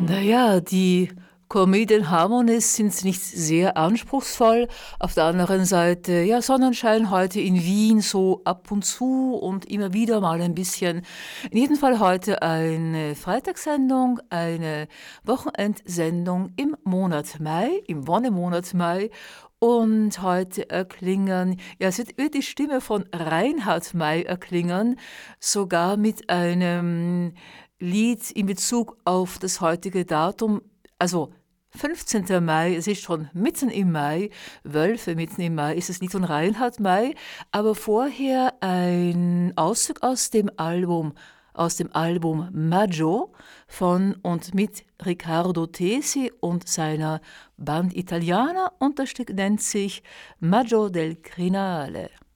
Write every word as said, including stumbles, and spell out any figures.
Naja, die Comedian Harmonies sind nicht sehr anspruchsvoll. Auf der anderen Seite, ja, Sonnenschein heute in Wien so ab und zu und immer wieder mal ein bisschen. In jedem Fall heute eine Freitagssendung, eine Wochenendsendung im Monat Mai, im Wonnemonat Mai. Und heute erklingen, ja, es wird, wird die Stimme von Reinhard May erklingen, sogar mit einem Lied in Bezug auf das heutige Datum, also fünfzehnten Mai, es ist schon mitten im Mai, Wölfe mitten im Mai, ist es Lied von Reinhard May, aber vorher ein Auszug aus dem Album, aus dem Album Maggio von und mit Riccardo Tesi und seiner Band Italiana, und das Stück nennt sich Maggio del Crinale.